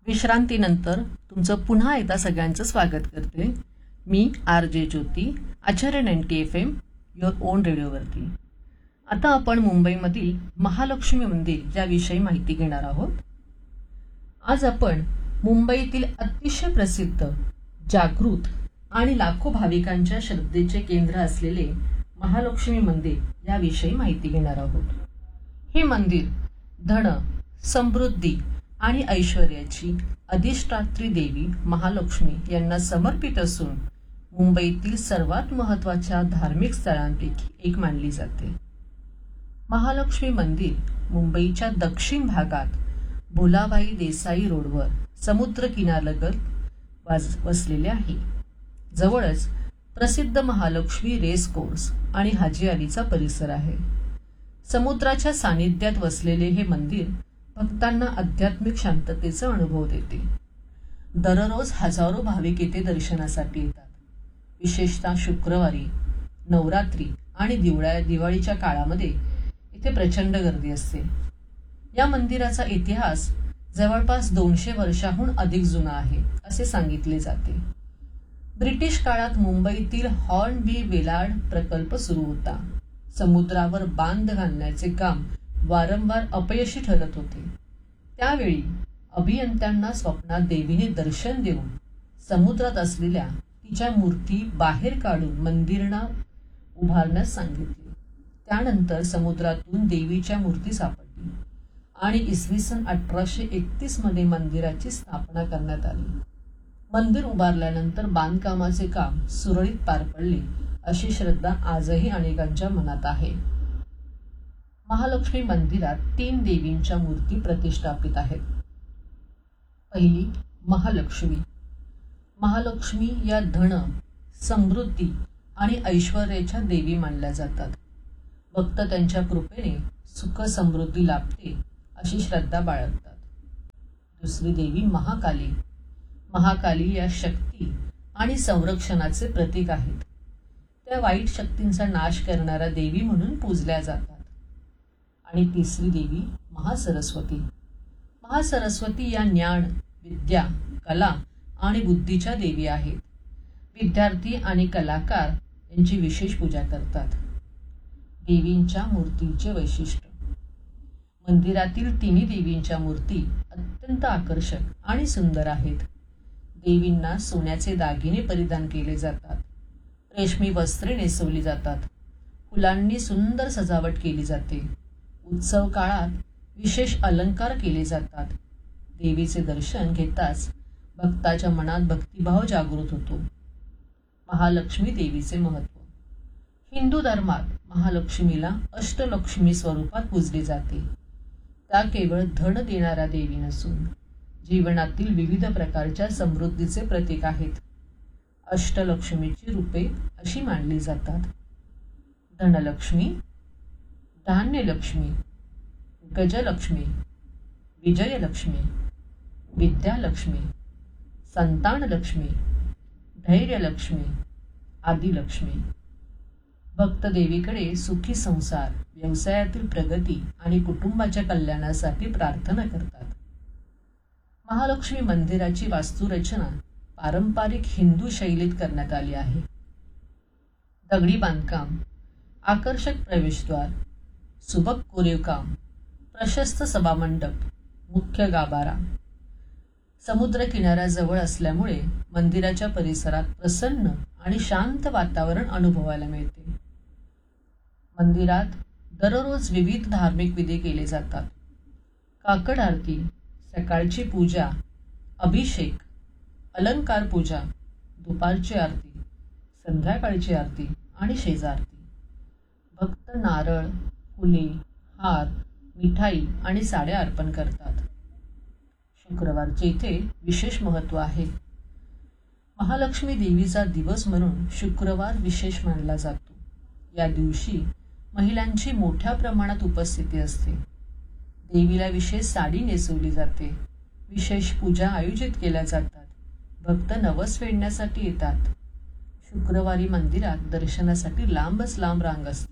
विश्रांतीनंतर तुमचं पुन्हा एकदा सगळ्यांचं स्वागत करते. मी RJ Jyoti, Acharya 90 FM your on रेडिओवरती. आता आपण मुंबईमधील महालक्ष्मी मंदिर याविषयी माहिती घेणार आहोत. आज आपण मुंबईतील अतिशय प्रसिद्ध, जागृत आणि लाखो भाविकांच्या श्रद्धेचे केंद्र असलेले महालक्ष्मी मंदिर याविषयी माहिती घेणार आहोत. हे मंदिर धन, समृद्धी आणि ऐश्वर्याची अधिष्ठात्री देवी महालक्ष्मी यांना समर्पित असून मुंबईतील सर्वात महत्त्वाच्या धार्मिक स्थळांपैकी एक मानली जाते. महालक्ष्मी मंदिर मुंबईच्या दक्षिण भागात भुलाभाई देसाई रोडवर समुद्र किनाऱ्यालगत वसलेले आहे. जवळच प्रसिद्ध महालक्ष्मी रेस कोर्स आणि हाजी अलीचा परिसर आहे. समुद्राच्या सानिध्यात वसलेले हे मंदिर भक्तांना आध्यात्मिक शांततेचा अनुभव देते. दररोज हजारो भाविक येथे दर्शनासाठी येतात. विशेषतः शुक्रवारी, नवरात्री आणि दिवाळीच्या काळामध्ये इथे प्रचंड गर्दी असते. या मंदिराचा इतिहास जवळपास 200 वर्षाहून अधिक जुना आहे असे सांगितले जाते. ब्रिटिश काळात मुंबईतील हॉर्नबी वेलार्ड प्रकल्प सुरू होता. समुद्रावर बांध घालण्याचे काम वारंवार अपयशी ठरत होते. त्यावेळी अभियंत्यांना स्वप्नात देवीने दर्शन देऊन समुद्रात असलेल्या तिच्या मूर्ती बाहेर काढून मंदिरांना उभारण्यास सांगितले. त्यानंतर समुद्रातून देवीच्या मूर्ती सापडली आणि इसवी सन 1831 मध्ये मंदिराची स्थापना करण्यात आली. मंदिर उभारल्यानंतर बांधकामाचे काम सुरळीत पार पडले अशी श्रद्धा आजही अनेकांच्या मनात आहे. महालक्ष्मी मंदिरात 3 देवींच्या मूर्ती प्रतिष्ठापित आहेत. पहिली महालक्ष्मी. महालक्ष्मी या धन, समृद्धी आणि ऐश्वर्याच्या देवी मानल्या जातात. भक्त त्यांच्या कृपेने सुख समृद्धी लाभते अशी श्रद्धा बाळगतात. दुसरी देवी महाकाली. महाकाली या शक्ती आणि संरक्षणाचे प्रतीक आहेत. त्या वाईट शक्तींचा नाश करणाऱ्या देवी म्हणून पूजल्या जातात. आणि तिसरी देवी महासरस्वती. महासरस्वती या ज्ञान, विद्या, कला आणि बुद्धीच्या देवी आहेत. विद्यार्थी आणि कलाकार यांची विशेष पूजा करतात. देवींच्या मूर्तीचे वैशिष्ट्य. मंदिरातील तिन्ही देवींच्या मूर्ती अत्यंत आकर्षक आणि सुंदर आहेत. देवींना सोन्याचे दागिने परिधान केले जातात. रेशमी वस्त्रे नेसवली जातात. फुलांनी सुंदर सजावट केली जाते. उत्सव काळात विशेष अलंकार केले जातात. देवीचे दर्शन घेताच भक्ताच्या मनात भक्तिभाव जागृत होतो. महालक्ष्मी देवीचे महत्त्व. हिंदू धर्मात महालक्ष्मीला अष्टलक्ष्मी स्वरूपात पूजले जाते. त्या केवळ धन देणाऱ्या देवी नसून जीवनातील विविध प्रकारच्या समृद्धीचे प्रतीक आहेत. अष्टलक्ष्मीची रूपे अशी मानली जातात: धनलक्ष्मी, धान्यलक्ष्मी, गजलक्ष्मी, विजयलक्ष्मी, विद्यालक्ष्मी, संतानलक्ष्मी, धैर्यलक्ष्मी, आदिलक्ष्मी. भक्त देवीकडे सुखी संसार, व्यवसायातील प्रगती आणि कुटुंबाच्या कल्याणासाठी प्रार्थना करतात. महालक्ष्मी मंदिराची वास्तुरचना पारंपरिक हिंदू शैलीत करण्यात आली आहे. दगडी बांधकाम, आकर्षक प्रवेशद्वार, सुबक कोरीवकाम, प्रशस्त सभामंडप, मुख्य गाभारा. समुद्र किनाऱ्याजवळ असल्यामुळे मंदिराच्या परिसरात प्रसन्न आणि शांत वातावरण अनुभवायला मिळते. मंदिरात दररोज विविध धार्मिक विधी केले जातात. काकड आरती, सकाळची पूजा, अभिषेक, अलंकार पूजा, दुपारची आरती, संध्याकाळची आरती आणि शेजारती. भक्त नारळ, फुले, हार, मिठाई आणि साड्या अर्पण करतात. शुक्रवारचे इथे विशेष महत्त्व आहे. महालक्ष्मी देवीचा दिवस म्हणून शुक्रवार विशेष मानला जातो. या दिवशी महिलांची मोठ्या प्रमाणात उपस्थिती असते. देवीला विशेष साडी नेसवली जाते. विशेष पूजा आयोजित केल्या जातात. भक्त नवस फेडण्यासाठी येतात. शुक्रवारी मंदिरात दर्शनासाठी लांबच लांब रांग असते.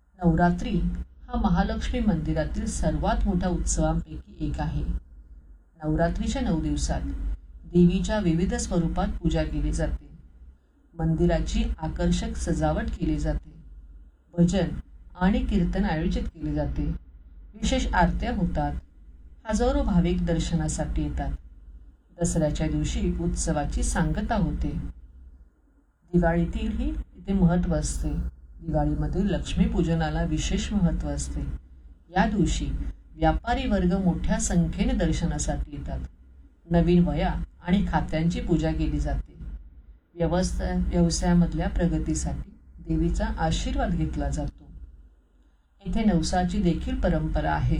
नवरात्री हा महालक्ष्मी मंदिरातील सर्वात मोठ्या उत्सवांपैकी एक आहे. नवरात्रीच्या 9 दिवसात देवीच्या विविध स्वरूपात पूजा केली जाते. मंदिराची आकर्षक सजावट केली जाते. भजन आणि कीर्तन आयोजित केले जाते. विशेष आरत्या होतात. हजारो भाविक दर्शनासाठी येतात. दसऱ्याच्या दिवशी उत्सवाची सांगता होते. दिवाळीतीलही इथे महत्त्व असते. दिवाळीमध्ये लक्ष्मीपूजनाला विशेष महत्त्व असते. या दिवशी व्यापारी वर्ग मोठ्या संख्येने दर्शनासाठी येतात. नवीन वह्या आणि खात्यांची पूजा केली जाते. व्यवसायामधल्या प्रगतीसाठी देवीचा आशीर्वाद घेतला जातो. इथे नवसाची देखील परंपरा आहे.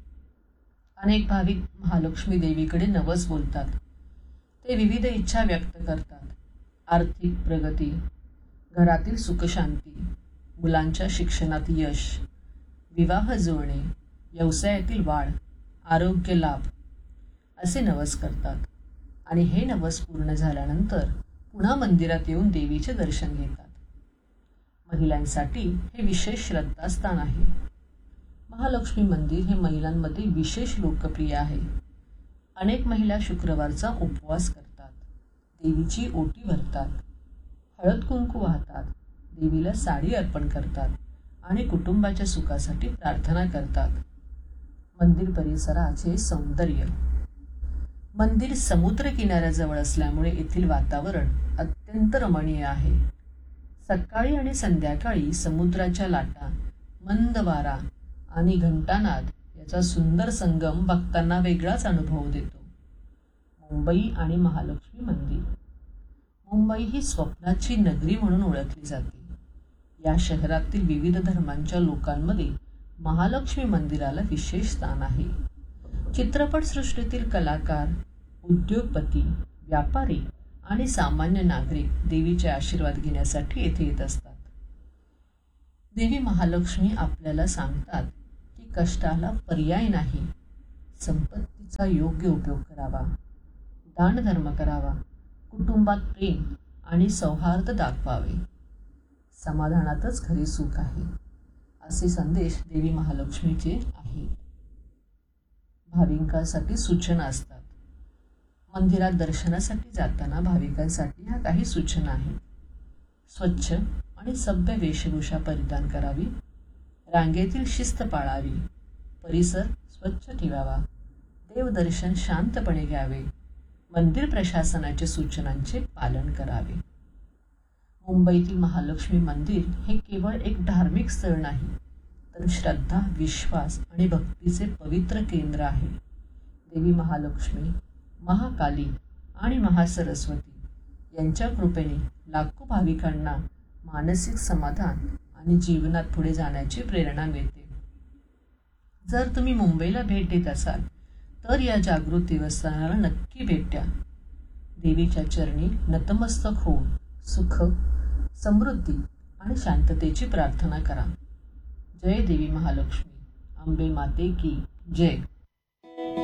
अनेक भाविक महालक्ष्मी देवीकडे नवस बोलतात. ते विविध इच्छा व्यक्त करतात. आर्थिक प्रगती, घरातील सुखशांती, मुलांच्या शिक्षणात यश, विवाह जुळणे, व्यवसायातील वाढ, आरोग्य लाभ असे नवस करतात. आणि हे नवस पूर्ण झाल्यानंतर पुन्हा मंदिरात येऊन देवीचे दर्शन घेतात. महिलांसाठी हे विशेष श्रद्धास्थान आहे. महालक्ष्मी मंदिर हे महिलांमध्ये विशेष लोकप्रिय आहे. अनेक महिला शुक्रवारचा उपवास करतात. देवीची ओटी भरतात. हळद कुंकू वाहतात. देवीला साडी अर्पण करतात आणि कुटुंबाच्या सुखासाठी प्रार्थना करतात. मंदिर परिसराचे सौंदर्य. मंदिर समुद्र किनाऱ्याजवळ असल्यामुळे येथील वातावरण अत्यंत रमणीय आहे. सकाळी आणि संध्याकाळी समुद्राच्या लाटा, मंद वारा आणि घंटानाद याचा सुंदर संगम भक्तांना वेगळाच अनुभव देतो. मुंबई आणि महालक्ष्मी मंदिर. मुंबई ही स्वप्नाची नगरी म्हणून ओळखली जाते. या शहरातील विविध धर्मांच्या लोकांमध्ये महालक्ष्मी मंदिराला विशेष स्थान आहे. चित्रपटसृष्टीतील कलाकार, उद्योगपती, व्यापारी आणि सामान्य नागरिक देवीचे आशीर्वाद घेण्यासाठी येथे येत असतात. देवी महालक्ष्मी आपल्याला सांगतात की कष्टाला पर्याय नाही. संपत्तीचा योग्य उपयोग करावा, दानधर्म करावा, कुटुंबात प्रेम आणि सौहार्द दाखवावे. समाधानातच खरे सुख आहे, असे संदेश देवी महालक्ष्मीचे आहेत. भाविकांसाठी सूचना असतात. मंदिरात दर्शनासाठी जाताना भाविकांसाठी ह्या काही सूचना आहेत. स्वच्छ आणि सभ्य वेशभूषा परिधान करावी. रांगेतील शिस्त पाळावी. परिसर स्वच्छ ठेवावा. देवदर्शन शांतपणे घ्यावे. मंदिर प्रशासनाच्या सूचनांचे पालन करावे. मुंबईतील महालक्ष्मी मंदिर हे केवळ एक धार्मिक स्थळ नाही, तर श्रद्धा, विश्वास आणि भक्तीचे पवित्र केंद्र आहे. देवी महालक्ष्मी, महाकाली आणि महासरस्वती यांच्या कृपेने लाखो भाविकांना मानसिक समाधान आणि जीवनात पुढे जाण्याची प्रेरणा मिळते. जर तुम्ही मुंबईला भेट देत असाल तर या जागृत देवस्थानाला नक्की भेट द्या. देवीच्या चरणी नतमस्तक होऊन सुख, समृद्धी आणि शांततेची प्रार्थना करा. जय देवी महालक्ष्मी. अंबे माते की जय.